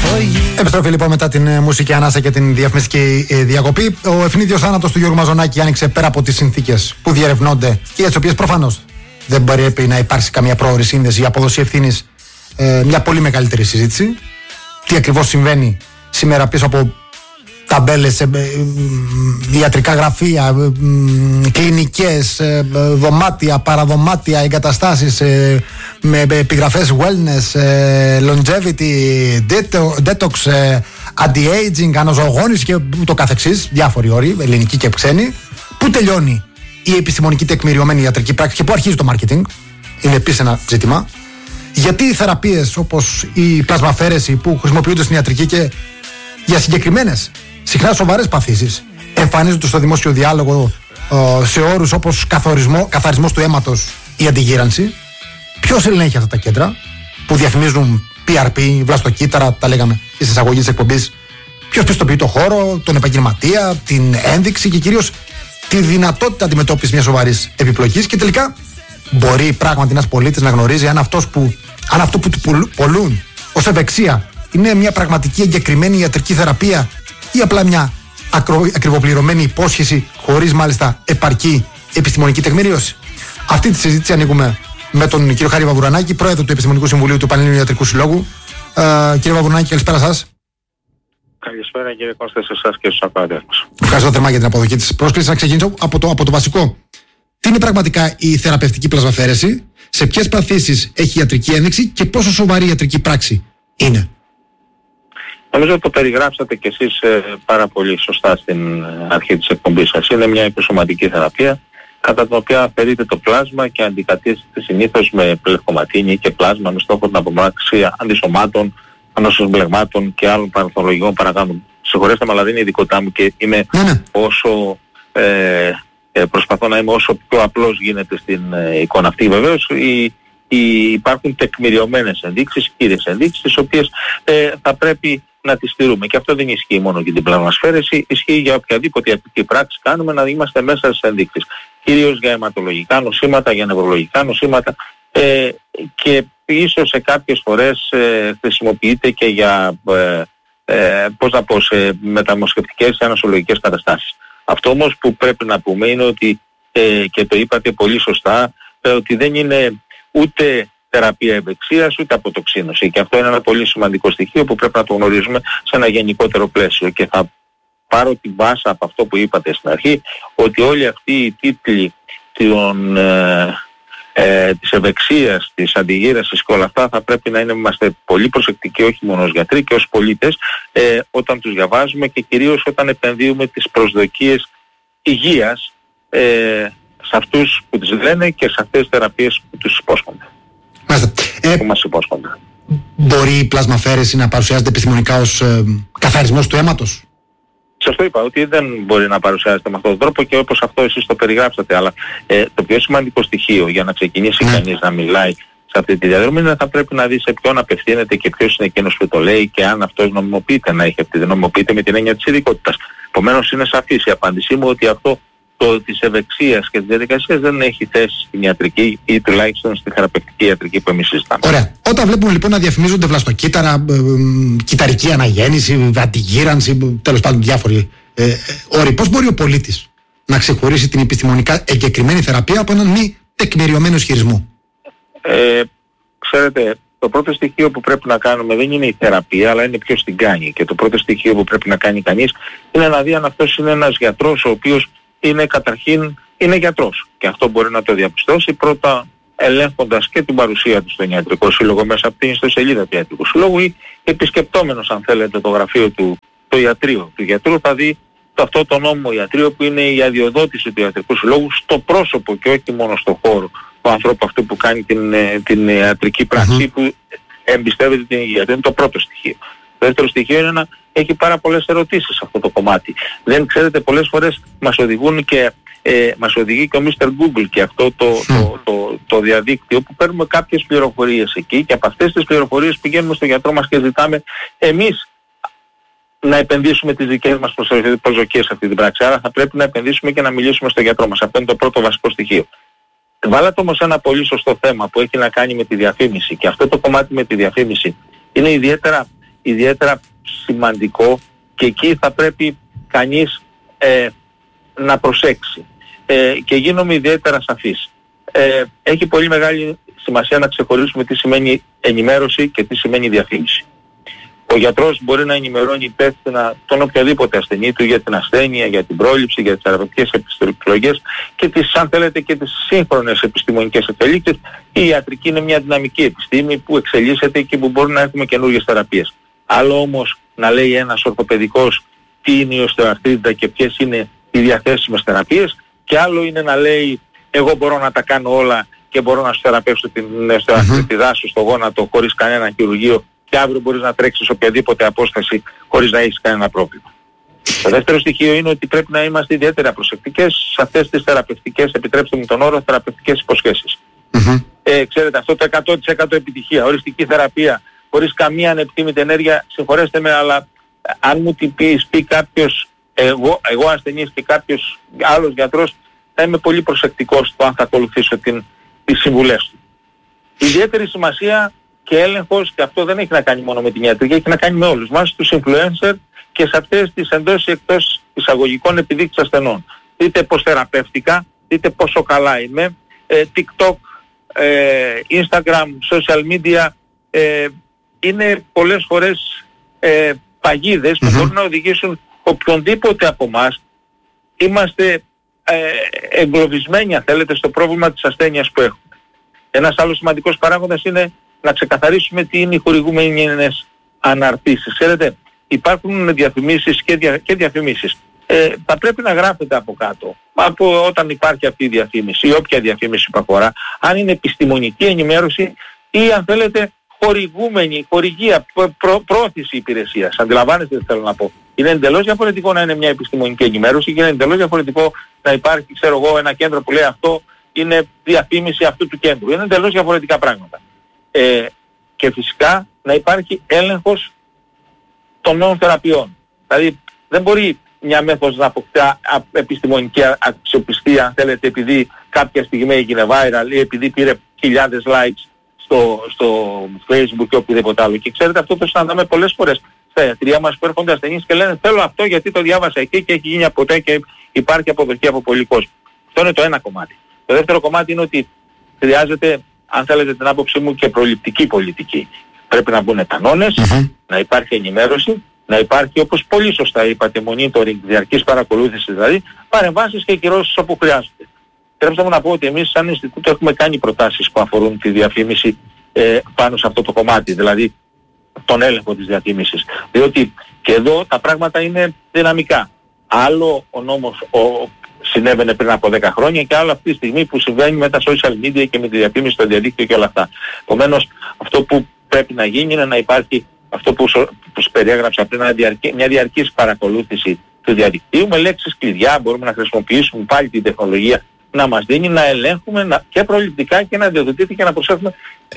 Επιστροφή λοιπόν μετά την μουσική ανάσα και την διαφημιστική διακοπή. Ο ευνίδιος θάνατος του Γιώργου Μαζονάκη άνοιξε πέρα από τις συνθήκες που διερευνώνται και για τις οποίες προφανώς δεν πρέπει να υπάρξει καμία πρόωρη σύνδεση ή απόδοση ευθύνης, μια πολύ μεγαλύτερη συζήτηση. Τι ακριβώς συμβαίνει σήμερα πίσω από ταμπέλες, ιατρικά γραφεία, κλινικές, δωμάτια, παραδωμάτια, εγκαταστάσεις με επιγραφές wellness, longevity, detox, anti-aging, αναζωογόνηση και ούτω καθεξής, διάφοροι όροι, ελληνικοί και ξένοι. Πού τελειώνει η επιστημονική τεκμηριωμένη ιατρική πράξη και πού αρχίζει το marketing? Είναι επίσης ένα ζήτημα. Γιατί οι θεραπείες όπως η πλασμαφαίρεση που χρησιμοποιούνται στην ιατρική και για συγκεκριμένες συχνά σοβαρές παθήσεις εμφανίζονται στο δημόσιο διάλογο σε όρους όπως καθαρισμός του αίματος ή αντιγύρανση? Ποιος ελέγχει αυτά τα κέντρα που διαφημίζουν PRP, βλαστοκύτταρα, τα λέγαμε και στις εισαγωγή της εκπομπής? Ποιος πιστοποιεί το χώρο, τον επαγγελματία, την ένδειξη και κυρίως τη δυνατότητα αντιμετώπισης μιας σοβαρής επιπλοκής? Και τελικά, μπορεί πράγματι ένας πολίτης να γνωρίζει αν αυτό που του πολλούν ως ευεξία είναι μια πραγματική εγκεκριμένη ιατρική θεραπεία ή απλά μια ακριβοπληρωμένη υπόσχεση χωρίς μάλιστα επαρκή επιστημονική τεκμηρίωση? Αυτή τη συζήτηση ανοίγουμε με τον κύριο Χάρη Βαβουρανάκη, πρόεδρο του Επιστημονικού Συμβουλίου του Πανελληνίου Ιατρικού Συλλόγου. Κύριε Βαβουρανάκη, καλησπέρα σας. Καλησπέρα κύριε Κώστα, σε εσάς και στους ακροατές μας. Ευχαριστώ θερμά για την αποδοχή της πρόσκλησης. Να ξεκινήσω από το βασικό. Τι είναι πραγματικά η θεραπευτική πλασμαφαίρεση, σε ποιες παθήσεις έχει ιατρική ένδειξη και πόσο σοβαρή ιατρική πράξη είναι? Νομίζω ότι το περιγράψατε κι εσείς πάρα πολύ σωστά στην αρχή της εκπομπής σας. Είναι μια υποσωματική θεραπεία κατά την οποία αφαιρείται το πλάσμα και αντικατέσταται συνήθως με πλευκοματίνη και πλάσμα με στόχο την απομάκρυνση αντισωμάτων, ανοσοσμπλεγμάτων και άλλων παραθολογικών παραγόντων. Συγχωρέστε με, αλλά δεν είναι ειδικότητά μου και είμαι όσο προσπαθώ να είμαι όσο πιο απλός γίνεται στην εικόνα αυτή. Βεβαίως υπάρχουν τεκμηριωμένες ενδείξεις, κύριες ενδείξεις, τις οποίες θα πρέπει να τις στηρούμε. Και αυτό δεν ισχύει μόνο για την πλασμαφαίρεση, ισχύει για οποιαδήποτε ιατρική πράξη κάνουμε, να είμαστε μέσα στις ενδείξεις. Κυρίως για αιματολογικά νοσήματα, για νευρολογικά νοσήματα και ίσως σε κάποιες φορές χρησιμοποιείται και για σε μεταμοσχευτικές ή ανοσολογικές καταστάσεις. Αυτό όμως που πρέπει να πούμε είναι ότι, και το είπατε πολύ σωστά, ότι δεν είναι ούτε θεραπεία ευεξίας ούτε αποτοξίνωση. Και αυτό είναι ένα πολύ σημαντικό στοιχείο που πρέπει να το γνωρίζουμε σε ένα γενικότερο πλαίσιο. Και θα πάρω την βάσα από αυτό που είπατε στην αρχή, ότι όλοι αυτοί οι τίτλοι της ευεξίας, της αντιγύρασης και όλα αυτά θα πρέπει να είμαστε πολύ προσεκτικοί, όχι μόνο ως γιατροί και ως πολίτες, όταν τους διαβάζουμε και κυρίως όταν επενδύουμε τις προσδοκίες υγείας σε αυτούς που τις λένε και σε αυτές τις θεραπείες που τους υπόσχονται. Που μας υπόσχονται. Μπορεί η πλασμαφαίρεση να παρουσιάζεται επιστημονικά ως καθαρισμός του αίματος? Σας το είπα ότι δεν μπορεί να παρουσιάζεται με αυτόν τον τρόπο και όπως αυτό εσείς το περιγράψατε, αλλά το πιο σημαντικό στοιχείο για να ξεκινήσει κανείς να μιλάει σε αυτή τη διαδρομή είναι ότι θα πρέπει να δει σε ποιον απευθύνεται και ποιος είναι εκείνος που το λέει και αν αυτός νομιμοποιείται να έχει αυτή. Δεν νομιμοποιείται με την έννοια της ειδικότητας. Επομένως είναι σαφής η απάντησή μου ότι αυτό της ευεξίας και της διαδικασίας δεν έχει θέση στην ιατρική ή τουλάχιστον στη θεραπευτική ιατρική που εμείς συζητάμε. Ωραία. Όταν βλέπουμε λοιπόν να διαφημίζονται βλαστοκύτταρα, κυταρική αναγέννηση, αντιγύρανση, τέλος πάντων διάφοροι όροι, πώς μπορεί ο πολίτης να ξεχωρίσει την επιστημονικά εγκεκριμένη θεραπεία από έναν μη τεκμηριωμένο ισχυρισμό? Ξέρετε, το πρώτο στοιχείο που πρέπει να κάνουμε δεν είναι η θεραπεία, αλλά είναι ποιος την κάνει. Και το πρώτο στοιχείο που πρέπει να κάνει κανείς είναι να δει αν αυτός είναι ένας γιατρός ο οποίος είναι γιατρός. Και αυτό μπορεί να το διαπιστώσει πρώτα ελέγχοντας και την παρουσία του στον ιατρικό σύλλογο μέσα από την ιστοσελίδα του ιατρικού συλλόγου ή επισκεπτόμενος, αν θέλετε, το γραφείο του, το ιατρείο του γιατρού, θα δει αυτό το νόμιμο ιατρείο που είναι η αδειοδότηση του ιατρικού συλλόγου στο πρόσωπο και όχι μόνο στο χώρο του ανθρώπου αυτού που κάνει την ιατρική πράξη που εμπιστεύεται την υγεία. Αυτό είναι το πρώτο στοιχείο. Το δεύτερο στοιχείο είναι να έχει πάρα πολλές ερωτήσεις σε αυτό το κομμάτι. Δεν ξέρετε, πολλές φορές μας οδηγούν και μας οδηγεί και ο Mr. Google και αυτό το διαδίκτυο που παίρνουμε κάποιες πληροφορίες εκεί και από αυτές τις πληροφορίες πηγαίνουμε στον γιατρό μας και ζητάμε εμείς να επενδύσουμε τις δικές μας προσδοκίες σε αυτή την πράξη. Άρα θα πρέπει να επενδύσουμε και να μιλήσουμε στον γιατρό μας. Αυτό είναι το πρώτο βασικό στοιχείο. Βάλατε όμως ένα πολύ σωστό θέμα που έχει να κάνει με τη διαφήμιση και αυτό το κομμάτι με τη διαφήμιση είναι ιδιαίτερα ιδιαίτερα σημαντικό και εκεί θα πρέπει κανείς να προσέξει. Και γίνομαι ιδιαίτερα σαφής. Έχει πολύ μεγάλη σημασία να ξεχωρίσουμε τι σημαίνει ενημέρωση και τι σημαίνει διαφήμιση. Ο γιατρός μπορεί να ενημερώνει υπεύθυνα τον οποιοδήποτε ασθενή του για την ασθένεια, για την πρόληψη, για τις θεραπευτικές επιστολές και τις, αν θέλετε, και τις σύγχρονες επιστημονικές εξελίξεις. Η ιατρική είναι μια δυναμική επιστήμη που εξελίσσεται και που μπορεί να έχουμε καινούργιες θεραπείες. Άλλο όμως να λέει ένας ορθοπαιδικός τι είναι η οστεοαρθρίτιδα και ποιες είναι οι διαθέσιμες θεραπείες, και άλλο είναι να λέει εγώ μπορώ να τα κάνω όλα και μπορώ να σου θεραπεύσω την οστεοαρθρίτιδά σου στο γόνατο χωρίς κανένα χειρουργείο και αύριο μπορείς να τρέξεις σε οποιαδήποτε απόσταση χωρίς να έχεις κανένα πρόβλημα. Το δεύτερο στοιχείο είναι ότι πρέπει να είμαστε ιδιαίτερα προσεκτικές σε αυτές τις θεραπευτικές, επιτρέψτε μου τον όρο, θεραπευτικές υποσχέσεις. Ξέρετε, αυτό το 100% επιτυχία, οριστική θεραπεία, χωρίς καμία ανεπιθύμητη ενέργεια, συγχωρέστε με, αλλά αν μου την πει κάποιος, εγώ ασθενής και κάποιος άλλος γιατρός, θα είμαι πολύ προσεκτικός στο αν θα ακολουθήσω τις συμβουλές του. Ιδιαίτερη σημασία και έλεγχος, και αυτό δεν έχει να κάνει μόνο με την ιατρική, έχει να κάνει με όλους μας, τους influencer και σε αυτές τις εντός ή εκτός εισαγωγικών επιδείξεις ασθενών. Δείτε πως θεραπεύτηκα, δείτε πόσο καλά είμαι, TikTok, Instagram, social media, είναι πολλές φορές παγίδες που μπορούν να οδηγήσουν οποιονδήποτε από εμάς. Είμαστε εγκλωβισμένοι, αν θέλετε, στο πρόβλημα της ασθένειας που έχουμε. Ένας άλλος σημαντικός παράγοντας είναι να ξεκαθαρίσουμε τι είναι οι χορηγούμενες αναρτήσεις. Ξέρετε, υπάρχουν διαφημίσεις και διαφημίσεις. Θα πρέπει να γράφετε από κάτω, από όταν υπάρχει αυτή η διαφήμιση ή όποια διαφήμιση που αφορά, αν είναι επιστημονική ενημέρωση ή αν θέλετε χορηγία, πρόθεση υπηρεσίας. Αντιλαμβάνεστε τι θέλω να πω. Είναι εντελώς διαφορετικό να είναι μια επιστημονική ενημέρωση και είναι εντελώς διαφορετικό να υπάρχει, ξέρω εγώ, ένα κέντρο που λέει αυτό είναι διαφήμιση αυτού του κέντρου. Είναι εντελώς διαφορετικά πράγματα. Και φυσικά να υπάρχει έλεγχος των νέων θεραπείων. Δηλαδή δεν μπορεί μια μέθοδος να αποκτά επιστημονική αξιοπιστία, αν θέλετε, επειδή κάποια στιγμή έγινε viral ή επειδή πήρε χιλιάδες likes στο Facebook και οπουδήποτε άλλο. Και ξέρετε, αυτό το συναντάμε πολλές φορές στα ιατρεία μας που έρχονται ασθενείς και λένε θέλω αυτό γιατί το διάβασα εκεί και έχει γίνει αποτέ και υπάρχει αποδοχή από πολύ κόσμο. Αυτό είναι το ένα κομμάτι. Το δεύτερο κομμάτι είναι ότι χρειάζεται, αν θέλετε την άποψή μου, και προληπτική πολιτική. Πρέπει να μπουν κανόνες, να υπάρχει ενημέρωση, να υπάρχει, όπως πολύ σωστά είπατε, monitoring, διαρκής παρακολούθηση δηλαδή, παρεμβάσεις και κυρώσεις όπου χρειάζονται. Πρέπει να πω ότι εμείς σαν Ινστιτούτο έχουμε κάνει προτάσεις που αφορούν τη διαφήμιση πάνω σε αυτό το κομμάτι, δηλαδή τον έλεγχο της διαφήμισης. Διότι και εδώ τα πράγματα είναι δυναμικά. Άλλο ο νόμος συνέβαινε πριν από 10 χρόνια και άλλο αυτή τη στιγμή που συμβαίνει με τα social media και με τη διαφήμιση στο διαδίκτυο και όλα αυτά. Επομένως, αυτό που πρέπει να γίνει είναι να υπάρχει αυτό που περιέγραψα πριν, μια διαρκής παρακολούθηση του διαδικτύου με λέξεις κλειδιά. Μπορούμε να χρησιμοποιήσουμε πάλι την τεχνολογία να μας δίνει, να ελέγχουμε και προληπτικά και να διοδοτείται και να προσέχουμε.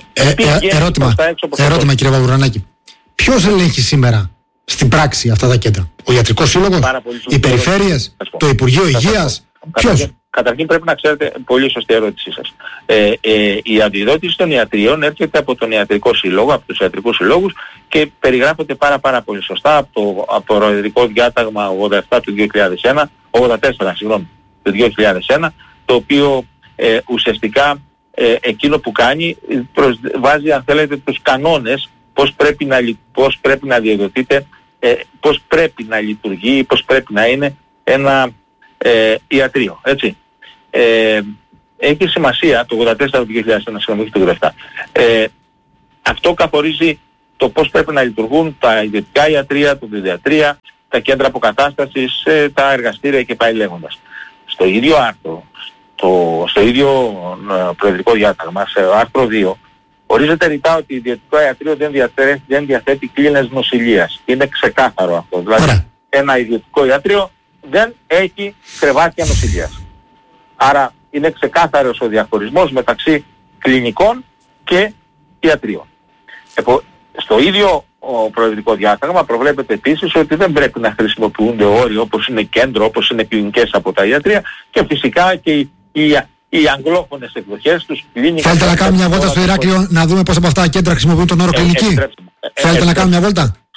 Ερώτημα κύριε Βαβουρανάκη. Ποιος ελέγχει σήμερα στην πράξη αυτά τα κέντρα? Ο Ιατρικός Σύλλογος, οι περιφέρειες, το Υπουργείο Υγείας, ποιος? Καταρχήν πρέπει να ξέρετε, πολύ σωστή ερώτησή σας. Η αντιδότηση των ιατριών έρχεται από τον Ιατρικό Σύλλογο, από τους Ιατρικούς Συλλόγους και περιγράφεται πάρα πολύ σωστά από το Προεδρικό Διάταγμα 87 του 2001, 84 συγγνώμη, του 2001, το οποίο ουσιαστικά εκείνο που κάνει βάζει, αν θέλετε, τους κανόνες πώς πρέπει να διαδοτείται, πώς πρέπει να λειτουργεί, πώς πρέπει να είναι ένα ιατρείο, έτσι. Έχει σημασία το 84 του 2001, συγγνώμη, το 2007. Αυτό καθορίζει το πώς πρέπει να λειτουργούν τα ιδιωτικά ιατρεία, τα παιδιατρία, τα κέντρα αποκατάστασης, τα εργαστήρια και πάει λέγοντας. Στο ίδιο άρθρο, στο ίδιο Προεδρικό Διάταγμα, σε άρθρο 2, ορίζεται ρητά ότι ιδιωτικό ιατρείο δεν διαθέτει κλίνες νοσηλείας. Είναι ξεκάθαρο αυτό. Δηλαδή, ένα ιδιωτικό ιατρείο δεν έχει κρεβάτια νοσηλείας. Άρα είναι ξεκάθαρος ο διαχωρισμός μεταξύ κλινικών και ιατρίων. Στο ίδιο Προεδρικό Διάταγμα προβλέπεται επίσης ότι δεν πρέπει να χρησιμοποιούνται όροι όπως είναι κέντρο, όπως είναι κλινικές από τα ιατρεία και φυσικά και οι αγγλόφωνες εκδοχές τους. Θέλετε να κάνουμε μια βόλτα στο Ηράκλειο να δούμε πώς από αυτά τα κέντρα χρησιμοποιούν τον όρο κλινική? Θέλετε να κάνουμε μια βόλτα?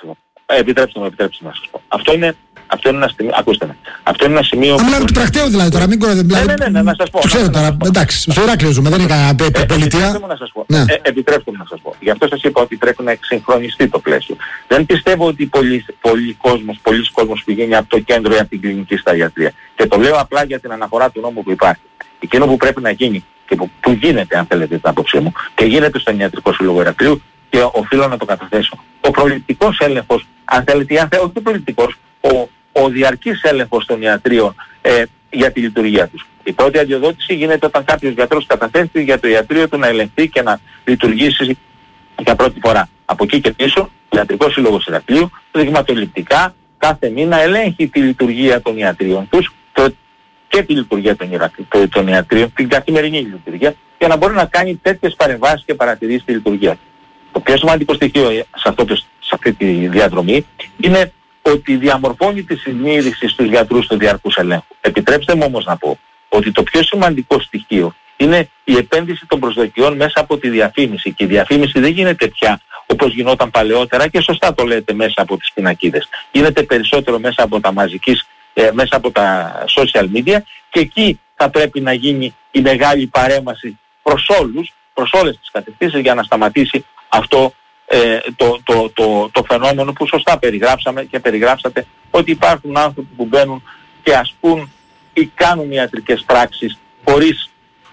Επιτρέψτε μου να σας πω. Αυτό είναι ένα σημείο, ακούστε με. Αυτό είναι ένα σημείο... Μιλάμε του πρακτέου δηλαδή τώρα, μην κοροϊδεύετε. Ναι, να σας πω. Το ξέρω τώρα, εντάξει, στο Ηράκλειο ζούμε, δεν είναι κανένα πολιτεία. Επιτρέψτε μου να σας πω. Γι' αυτό σας είπα ότι πρέπει να εξυγχρονιστεί το πλαίσιο. Δεν πιστεύω ότι πολλοί κόσμος πηγαίνει από το κέντρο ή από την κλινική στα ιατρία. Και το λέω απλά για την αναφορά του νόμου που υπάρχει. Εκείνο που πρέπει να γίνει και που γίνεται, αν θέλετε την άποψή μου, και γίνεται στον Ιατρικό Σύλλογο Ηρακλείου και οφείλω να το καταθέσω. Ο προληπτικός έλεγχος, αν θέλετε, όχι ο προληπτικός, ο διαρκής έλεγχος των ιατρίων για τη λειτουργία τους. Η πρώτη αδειοδότηση γίνεται όταν κάποιος γιατρός καταθέτει για το ιατρείο του να ελεγχθεί και να λειτουργήσει για πρώτη φορά. Από εκεί και πίσω, ο Ιατρικός Σύλλογος Ηρακλείου δειγματοληπτικά κάθε μήνα ελέγχει τη λειτουργία των ιατρίων τους και τη λειτουργία των ιατρίων, την καθημερινή λειτουργία, για να μπορεί να κάνει τέτοιες παρεμβάσεις και παρατηρήσεις στη λειτουργία. Το πιο σημαντικό στοιχείο σε αυτή τη διαδρομή είναι ότι διαμορφώνει τη συνείδηση στους γιατρούς του διαρκούς ελέγχου. Επιτρέψτε μου όμως να πω ότι το πιο σημαντικό στοιχείο είναι η επένδυση των προσδοκιών μέσα από τη διαφήμιση. Και η διαφήμιση δεν γίνεται πια όπως γινόταν παλαιότερα και σωστά το λέτε μέσα από τις πινακίδες. Γίνεται περισσότερο μέσα από τα social media και εκεί θα πρέπει να γίνει η μεγάλη παρέμβαση προς όλες τις κατευθύνσεις για να σταματήσει αυτό το φαινόμενο που σωστά περιγράψαμε και περιγράψατε, ότι υπάρχουν άνθρωποι που μπαίνουν και ασκούν ή κάνουν ιατρικές πράξεις χωρίς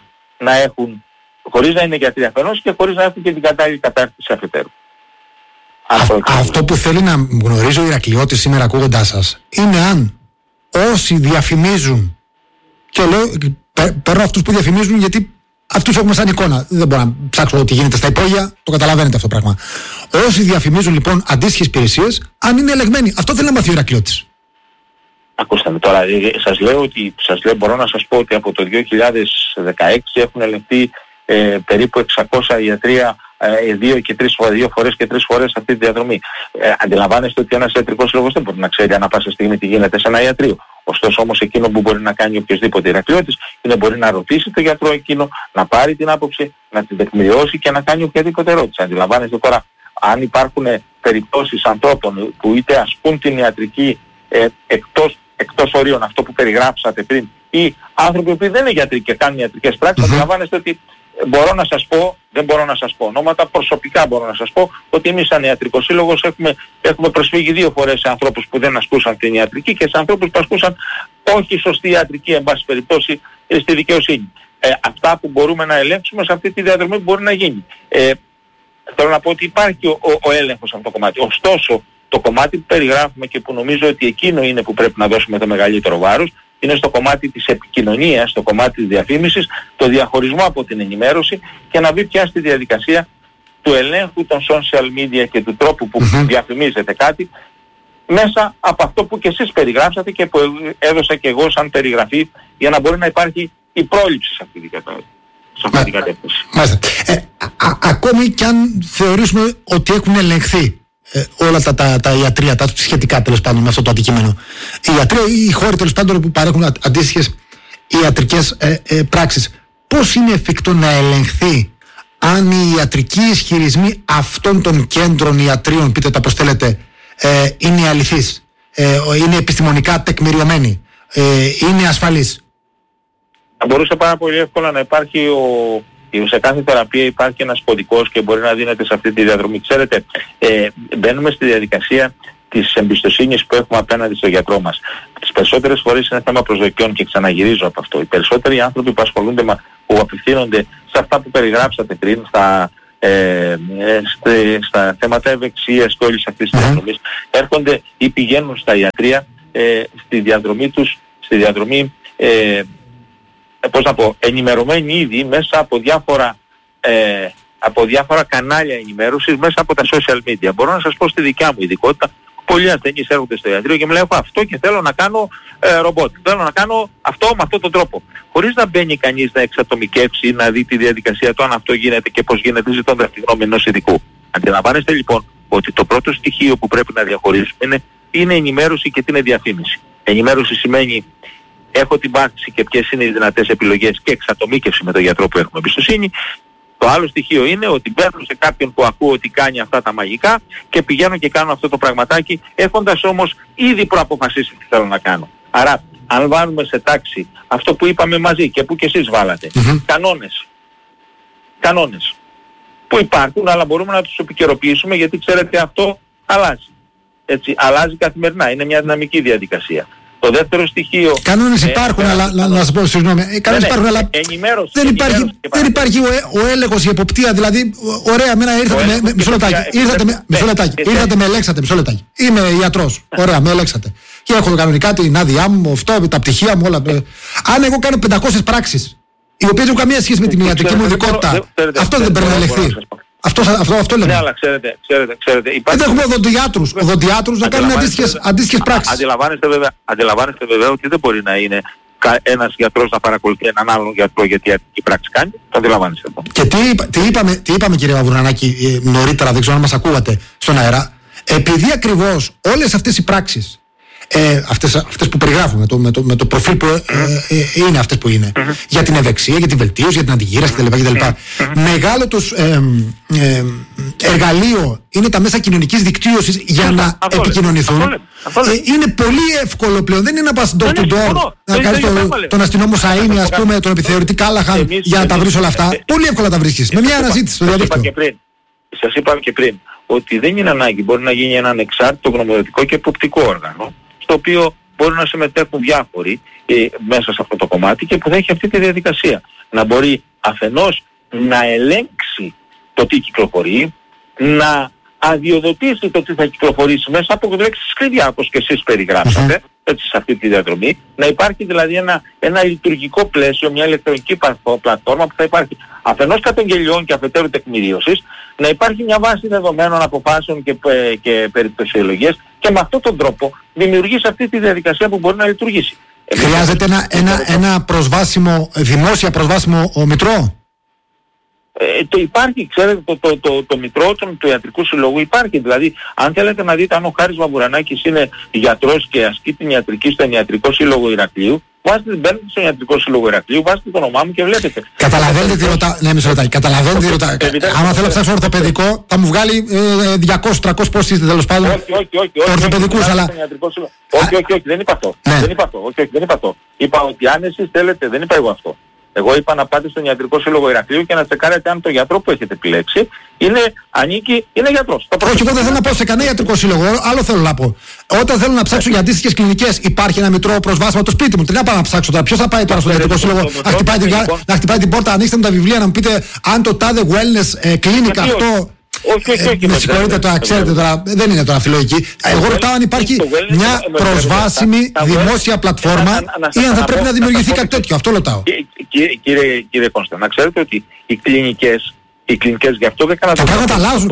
να είναι γιατροί αφενός και χωρίς να έχουν και την κατάλληλη κατάρτιση αφετέρου. Αυτό που θέλει να γνωρίζει ο Ηρακλειώτης σήμερα ακούγοντάς σας είναι αν όσοι διαφημίζουν, και λέω παίρνω αυτούς που διαφημίζουν γιατί αυτούς έχουμε σαν εικόνα, δεν μπορώ να ψάξω ό,τι γίνεται στα υπόγεια, το καταλαβαίνετε αυτό το πράγμα. Όσοι διαφημίζουν λοιπόν αντίστοιχες υπηρεσίες, αν είναι ελεγμένοι, αυτό θέλει να μάθει ο Ηρακλειώτης. Ακούστε με τώρα, μπορώ να σας πω ότι από το 2016 έχουν ελεγχθεί περίπου 600 ιατρία 2 φορές και 3 φορές αυτή τη διαδρομή. Αντιλαμβάνεστε ότι ένας ιατρικός σύλλογος δεν μπορεί να ξέρει ανά πάσα στιγμή τι γίνεται σε ένα ιατρείο. Ωστόσο όμως εκείνο που μπορεί να κάνει οποιοσδήποτε Ηρακλειώτης είναι μπορεί να ρωτήσει τον γιατρό εκείνο, να πάρει την άποψη, να την τεκμηριώσει και να κάνει οποιαδήποτε ερώτηση. Αντιλαμβάνεστε τώρα, αν υπάρχουν περιπτώσεις ανθρώπων που είτε ασκούν την ιατρική εκτός ορίων, αυτό που περιγράψατε πριν, ή άνθρωποι που δεν είναι γιατροί και κάνουν ιατρικές πράξεις, αντιλαμβάνεστε ότι δεν μπορώ να σας πω ονόματα, προσωπικά μπορώ να σας πω ότι εμείς σαν Ιατρικός Σύλλογος έχουμε προσφύγει 2 φορές σε ανθρώπους που δεν ασκούσαν την ιατρική και σε ανθρώπους που ασκούσαν όχι σωστή ιατρική, εν πάση περιπτώσει, στη δικαιοσύνη. Αυτά που μπορούμε να ελέγξουμε σε αυτή τη διαδρομή που μπορεί να γίνει. Θέλω να πω ότι υπάρχει ο έλεγχος σε αυτό το κομμάτι. Ωστόσο, το κομμάτι που περιγράφουμε και που νομίζω ότι εκείνο είναι που πρέπει να δώσουμε το μεγαλύτερο βάρος, είναι στο κομμάτι της επικοινωνίας, στο κομμάτι της διαφήμισης, το διαχωρισμό από την ενημέρωση και να μπει πια στη διαδικασία του ελέγχου των social media και του τρόπου που διαφημίζεται κάτι μέσα από αυτό που και εσείς περιγράψατε και που έδωσα και εγώ σαν περιγραφή για να μπορεί να υπάρχει η πρόληψη σε αυτή την κατεύθυνση. Ακόμη και αν θεωρήσουμε ότι έχουν ελεγχθεί όλα τα ιατρία, τα σχετικά τέλος πάντων με αυτό το αντικείμενο. Οι ιατροί ή οι χώροι τέλος πάντων που παρέχουν αντίστοιχες ιατρικές πράξεις, πώς είναι εφικτό να ελεγχθεί αν οι ιατρικοί ισχυρισμοί αυτών των κέντρων ιατρίων, πείτε τα πώς θέλετε, είναι αληθείς, είναι επιστημονικά τεκμηριωμένοι, είναι ασφαλείς? Θα μπορούσε πάρα πολύ εύκολα να υπάρχει σε κάθε θεραπεία υπάρχει ένας κωδικός και μπορεί να δίνεται σε αυτή τη διαδρομή. Ξέρετε, μπαίνουμε στη διαδικασία της εμπιστοσύνης που έχουμε απέναντι στο γιατρό μας. Τις περισσότερες φορές είναι θέμα προσδοκιών και ξαναγυρίζω από αυτό. Οι περισσότεροι άνθρωποι που ασχολούνται, που απευθύνονται σε αυτά που περιγράψατε πριν, στα θέματα ευεξίας και όλης αυτής της διαδρομής, έρχονται ή πηγαίνουν στα ιατρεία στη διαδρομή τους, ενημερωμένοι ήδη μέσα από διάφορα κανάλια ενημέρωσης, μέσα από τα social media. Μπορώ να σας πω στη δικιά μου ειδικότητα, πολλοί ασθενείς έρχονται στο ιατρείο και μου λένε αυτό και θέλω να κάνω ρομπότ, θέλω να κάνω αυτό με αυτόν τον τρόπο. Χωρίς να μπαίνει κανείς να εξατομικεύσει ή να δει τη διαδικασία του αν αυτό γίνεται και πώς γίνεται, ζητώντας τη γνώμη ενός ειδικού. Αντιλαμβάνεστε λοιπόν ότι το πρώτο στοιχείο που πρέπει να διαχωρίσουμε είναι ενημέρωση και τι είναι διαφήμιση. Ενημέρωση σημαίνει έχω την πάθηση και ποιες είναι οι δυνατές επιλογές και εξατομίκευση με τον γιατρό που έχουμε εμπιστοσύνη. Το άλλο στοιχείο είναι ότι μπαίνω σε κάποιον που ακούω ότι κάνει αυτά τα μαγικά και πηγαίνω και κάνω αυτό το πραγματάκι, έχοντας όμως ήδη προαποφασίσει τι θέλω να κάνω. Άρα, αν βάλουμε σε τάξη αυτό που είπαμε μαζί και που και εσείς βάλατε, κανόνες που υπάρχουν, αλλά μπορούμε να τους επικαιροποιήσουμε, γιατί ξέρετε αυτό αλλάζει. Έτσι, αλλάζει καθημερινά, είναι μια δυναμική διαδικασία. Το δεύτερο στοιχείο... Κανόνες υπάρχουν, αλλά να σας πω, συγγνώμη, κανόνες υπάρχουν, αλλά δεν υπάρχει ο έλεγχος, η εποπτεία, δηλαδή, ωραία, μένα ήρθατε με... Μισό λεπτάκι, με ελέγξατε, μισό λεπτάκι. Είμαι ιατρός, ωραία, με ελέγξατε. Και έχω κανονικά την άδειά μου, αυτό, τα πτυχία μου, όλα. Αν εγώ κάνω 500 πράξεις, οι οποίες έχουν καμία σχέση με την ιατρική μου ειδικότητα, αυτό δεν πρέπει να ελεγχθεί. Αυτό λέμε. Ναι, αλλά ξέρετε, δεν έχουμε οδοντιάτρους να κάνουν αντίστοιχες πράξεις. Αντιλαμβάνεστε βέβαια ότι δεν μπορεί να είναι ένας γιατρός να παρακολουθεί έναν άλλον γιατρό γιατί η ιατρική πράξη κάνει. Το αντιλαμβάνεστε αυτό. Και τι είπαμε κύριε Μαυρονανάκη νωρίτερα, δεν ξέρω αν μας ακούγατε στον αέρα, επειδή ακριβώς όλες αυτές οι πράξεις, αυτές που περιγράφουμε με το προφίλ που είναι αυτές που είναι, για την ευεξία, για την βελτίωση, για την αντιγύραση κτλ. Μεγάλο τους εργαλείο είναι τα μέσα κοινωνικής δικτύωσης για να επικοινωνηθούν. Είναι πολύ εύκολο πλέον, δεν είναι να πας door to door, να κάνεις τον αστυνόμο Σαΐνη, ας πούμε, τον επιθεωρητή Κάλαχαν για να τα βρεις όλα αυτά. Πολύ εύκολα τα βρίσκεις, με μια αναζήτηση στο διαδίκτυο. Σας είπα και πριν ότι δεν είναι ανάγκη, μπορεί να γίνει ένα ανεξάρτητο γνωμοδοτικό και εποπτικό όργανο, στο οποίο μπορούν να συμμετέχουν διάφοροι μέσα σε αυτό το κομμάτι και που θα έχει αυτή τη διαδικασία. Να μπορεί αφενός να ελέγξει το τι κυκλοφορεί, να αδειοδοτήσει το τι θα κυκλοφορήσει μέσα από λέξεις κλειδιά, όπως και εσείς περιγράψατε, έτσι, σε αυτή τη διαδρομή. Να υπάρχει δηλαδή ένα λειτουργικό πλαίσιο, μια ηλεκτρονική πλατφόρμα που θα υπάρχει αφενός καταγγελιών και αφετέρου τεκμηρίωσης, να υπάρχει μια βάση δεδομένων αποφάσεων και περιπτωσιολογίες και με αυτόν τον τρόπο δημιουργήσει αυτή τη διαδικασία που μπορεί να λειτουργήσει. Χρειάζεται ένα δημόσια προσβάσιμο μητρό. Το υπάρχει, ξέρετε, το μητρό του Ιατρικού Συλλόγου υπάρχει. Δηλαδή, αν θέλετε να δείτε αν ο Χάρης Μαυρονάκης είναι γιατρός και ασκεί την ιατρική στον Ιατρικό Σύλλογο Ηρακλείου, μπαίνετε στον Ιατρικό Σύλλογο Ηρακλείου, βάζετε το όνομά μου και βλέπετε. Καταλαβαίνετε τι ρωτάω. Ναι, μισό λεπτάκι. Καταλαβαίνετε τι ρωτάω. Άμα θέλω να ψάξω ορθοπαιδικό, θα μου βγάλει 200-300 πώς είστε τέλος πάντων. Όχι. Ορθοπαιδικούς, αλλά. Όχι, δεν είπα αυτό. Είπα ότι αν εσείς θέλετε, δεν είπα εγώ αυτό. Εγώ είπα να πάτε στον Ιατρικό Σύλλογο Ηρακλείου και να τσεκάρετε αν το γιατρό που έχετε επιλέξει είναι γιατρός. Όχι, εγώ δεν θέλω να πάω σε κανένα ιατρικό σύλλογο. Άλλο θέλω να πω. Όταν θέλω να ψάξω για αντίστοιχες κλινικές, υπάρχει ένα μητρό προσβάσιμο το σπίτι μου. Τι να πάω να ψάξω τώρα. Ποιος θα πάει τώρα στον ιατρικό σύλλογο να χτυπάει την πόρτα, ανοίξτε μου τα βιβλία, να μου πείτε αν το τάδε wellness clinic αυτό. Όχι. Με συγχωρείτε τώρα, ξέρετε τώρα, δεν είναι τώρα φιλολογική. Εγώ ρωτάω αν υπάρχει μια προσβάσιμη δημόσια πλατφόρμα ή αν θα πρέπει να δημιουργηθεί κάτι τέτοιο. Αυτό ρωτάω. Κύριε Κώστα, να ξέρετε ότι οι κλινικές γι' αυτό δεν κάνατε. Τα πράγματα αλλάζουν.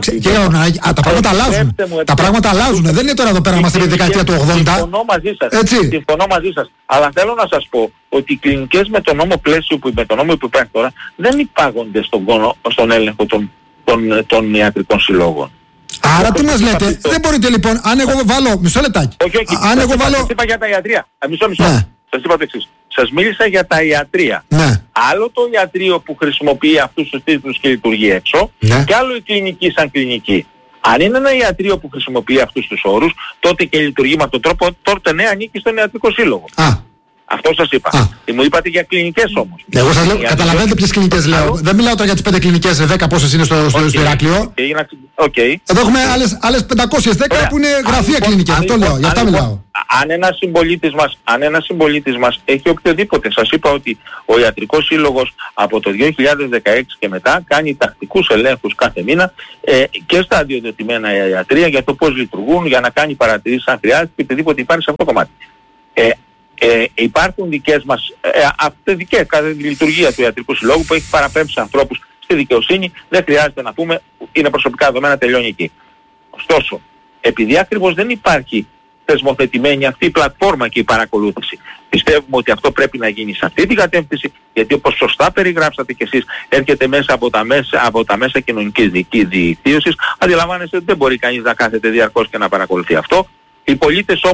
Τα πράγματα αλλάζουν. Δεν είναι τώρα εδώ πέρα, είμαστε στη δεκαετία του 80. Συμφωνώ μαζί σας. Αλλά θέλω να σας πω ότι οι κλινικές με το νόμο πλαίσιο που υπάρχει τώρα δεν υπάγονται στον έλεγχο των ιατρικών συλλόγων. Άρα τι μας λέτε, δεν μπορείτε λοιπόν, αν εγώ βάλω, μισό λεπτάκι. Σας είπα για τα ιατρία. Μισό. Σας είπα το εξής. Σας μίλησα για τα ιατρία. Ναι. Άλλο το ιατρείο που χρησιμοποιεί αυτούς τους τίτλους και λειτουργεί έξω, και άλλο η κλινική σαν κλινική. Αν είναι ένα ιατρείο που χρησιμοποιεί αυτούς τους όρους, τότε και λειτουργεί με αυτόν τον τρόπο, τότε ναι, ανήκει στον Ιατρικό Σύλλογο. Αυτό σας είπα. Μου είπατε για κλινικές όμως. Εγώ σας λέω, καταλαβαίνετε ποιες κλινικές λέω. Δεν μιλάω τώρα για τις 5 κλινικές, 10 πόσες είναι στο Ηράκλειο. Εδώ έχουμε άλλες 510 που είναι γραφεία κλινικές. Αυτό λέω, γι' αυτά μιλάω. Αν ένας συμπολίτης μας έχει οποιοδήποτε, σας είπα ότι ο Ιατρικός Σύλλογος από το 2016 και μετά κάνει τακτικούς ελέγχους κάθε μήνα και στα αδειοδοτημένα ιατρεία για το πώς λειτουργούν, για να κάνει παρατηρήσεις αν χρειάζεται και οτιδήποτε υπάρχει σε αυτό το κομμάτι. Υπάρχουν δικές μας αυτοδικές κατά τη λειτουργία του Ιατρικού Συλλόγου που έχει παραπέμψει ανθρώπους στη δικαιοσύνη, δεν χρειάζεται να πούμε, είναι προσωπικά δεδομένα, τελειώνει εκεί. Ωστόσο, επειδή ακριβώς δεν υπάρχει θεσμοθετημένη αυτή η πλατφόρμα και η παρακολούθηση, πιστεύουμε ότι αυτό πρέπει να γίνει σε αυτή την κατεύθυνση, γιατί όπως σωστά περιγράψατε κι εσείς, έρχεται μέσα από τα μέσα κοινωνικής δικτύωσης. Αντιλαμβάνεστε ότι δεν μπορεί κανείς να κάθεται διαρκώς και να παρακολουθεί αυτό. Οι πολίτες όμως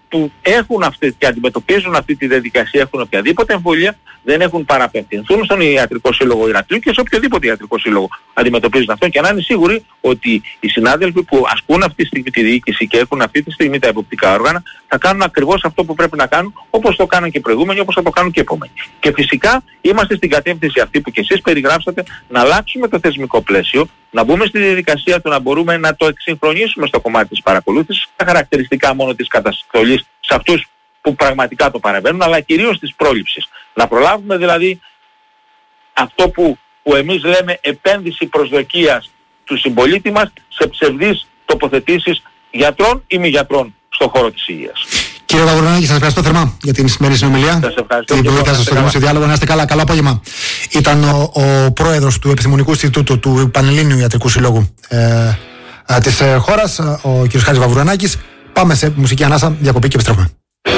που έχουν αυτή και αντιμετωπίζουν αυτή τη διαδικασία, έχουν οποιαδήποτε εμβολία, δεν έχουν παραπευθυνθούν στον Ιατρικό Σύλλογο Ηρακλείου και σε οποιοδήποτε Ιατρικό Σύλλογο αντιμετωπίζουν αυτό, και να είναι σίγουροι ότι οι συνάδελφοι που ασκούν αυτή τη στιγμή τη διοίκηση και έχουν αυτή τη στιγμή τα εποπτικά όργανα θα κάνουν ακριβώς αυτό που πρέπει να κάνουν, όπως το κάναν και προηγούμενοι, όπως θα το κάνουν και επόμενοι. Και φυσικά είμαστε στην κατεύθυνση αυτή που και εσείς περιγράψατε, να αλλάξουμε το θεσμικό πλαίσιο, να μπούμε στη διαδικασία του να μπορούμε να το εξυγχρονίσουμε στο κομμάτι της παρακολούθησης, τα χαρακτηριστικά μόνο της καταστολής σε αυτούς που πραγματικά το παρεμβαίνουν, αλλά κυρίως της πρόληψης. Να προλάβουμε δηλαδή αυτό που εμείς λέμε επένδυση προσδοκίας του συμπολίτη μας σε ψευδείς τοποθετήσεις γιατρών ή μη γιατρών στον χώρο της υγείας. Κύριε Βαβουρανάκη, σας ευχαριστώ θερμά για την σημερινή συνομιλία. Σας ευχαριστώ. Την βοήθεια σας στο δημόσιο διάλογο. Να είστε καλά. Καλό απόγευμα. Ήταν ο πρόεδρος του Επιστημονικού Ινστιτούτου του Πανελλήνιου Ιατρικού Συλλόγου της χώρας, ο κ. Χάρης Βαβουρανάκης. Πάμε σε μουσική ανάσα, διακοπή και επιστρέφουμε.